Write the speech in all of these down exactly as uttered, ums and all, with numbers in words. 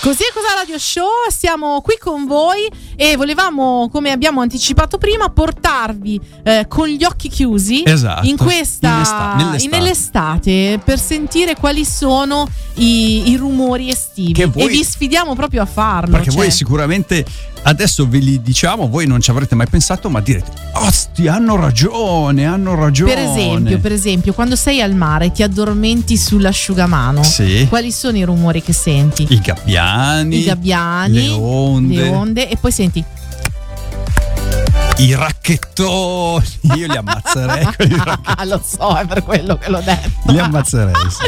Così è Cosa Radio Show, siamo qui con voi e volevamo, come abbiamo anticipato prima, portarvi eh, con gli occhi chiusi esatto. in questa in esta- nell'estate. nell'estate per sentire quali sono i, i rumori estivi Che voi, e vi sfidiamo proprio a farlo. Perché cioè. voi sicuramente adesso ve li diciamo, voi non ci avrete mai pensato, ma direte: osti, hanno ragione, hanno ragione. Per esempio, per esempio, quando sei al mare ti addormenti sull'asciugamano, sì. quali sono i rumori che senti? I gabbiani, I gabbiani, le onde, le onde e poi senti i racchettoni. Io li ammazzerei con i racchettoni. Lo so, è per quello che l'ho detto. Li ammazzerei, sì,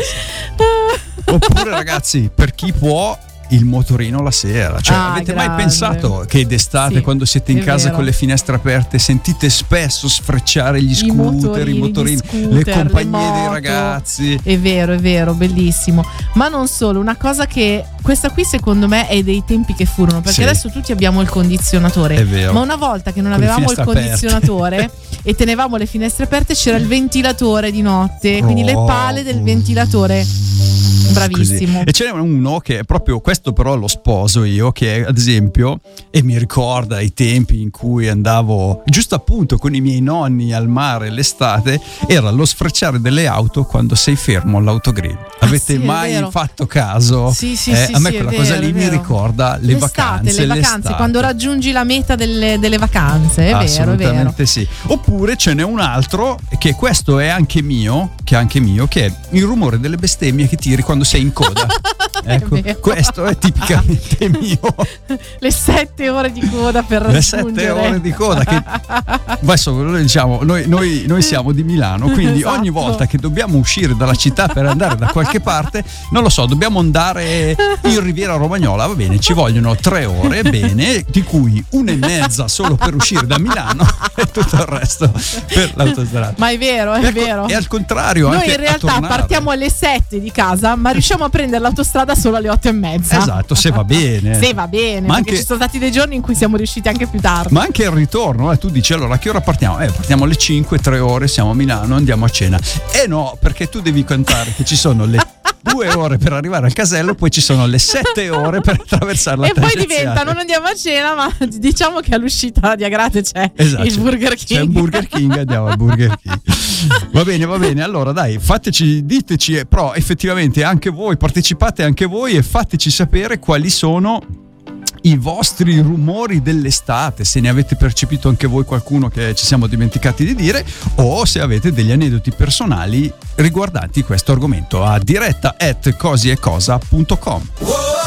sì. Oppure, ragazzi, per chi può, il motorino la sera. Cioè, ah, avete grande. mai pensato che d'estate, sì, quando siete in casa vero. con le finestre aperte, sentite spesso sfrecciare gli scooter, i motorini, i motorini scooter, le compagnie le dei ragazzi? È vero, è vero, bellissimo. Ma non solo, una cosa che questa qui secondo me è dei tempi che furono, perché sì. adesso tutti abbiamo il condizionatore. È vero. Ma una volta che non con avevamo il condizionatore e tenevamo le finestre aperte, c'era il ventilatore di notte, quindi oh. le pale del ventilatore. Bravissimo. Così. E ce n'è uno che è proprio questo, però lo sposo io, che ad esempio, e mi ricorda i tempi in cui andavo giusto appunto con i miei nonni al mare l'estate, era lo sfrecciare delle auto quando sei fermo all'autogrill. Ah, Avete sì, mai fatto caso? Sì, sì, eh, sì, a me sì, quella vero, cosa lì mi ricorda le l'estate, vacanze, le vacanze, l'estate. quando raggiungi la meta delle, delle vacanze, è vero, è vero. Assolutamente sì. Oppure ce n'è un altro che questo è anche mio, che è anche mio, che è il rumore delle bestemmie che tiri quando sei in coda. Ecco, è questo è tipicamente mio. Le sette ore di coda per raggiungere. Le sette ore di coda che adesso noi diciamo, noi, noi, noi siamo di Milano, quindi esatto. ogni volta che dobbiamo uscire dalla città per andare da qualche parte, non lo so, dobbiamo andare in Riviera Romagnola, va bene, ci vogliono tre ore, bene, di cui una e mezza solo per uscire da Milano e tutto il resto per l'autostrada. Ma è vero, è e vero. E al contrario, noi anche in realtà partiamo alle sette di casa, ma riusciamo a prendere l'autostrada solo alle otto e mezza. Esatto, se va bene. Se va bene, ma perché anche, ci sono stati dei giorni in cui siamo riusciti anche più tardi. Ma anche il ritorno, eh, tu dici allora a che ora partiamo? Eh, partiamo alle cinque, tre ore, siamo a Milano, andiamo a cena. Eh no, perché tu devi contare che ci sono le due ore per arrivare al casello, poi ci sono le sette ore per attraversare la e poi tangenziale. diventa non andiamo a cena, ma diciamo che all'uscita di Agrate c'è esatto, il Burger King. C'è un Burger King, andiamo al Burger King. Va bene, va bene. Allora dai, fateci, diteci, però effettivamente anche voi, partecipate anche voi e fateci sapere quali sono i vostri rumori dell'estate, se ne avete percepito anche voi qualcuno che ci siamo dimenticati di dire, o se avete degli aneddoti personali riguardanti questo argomento a diretta at cosiecosa punto com.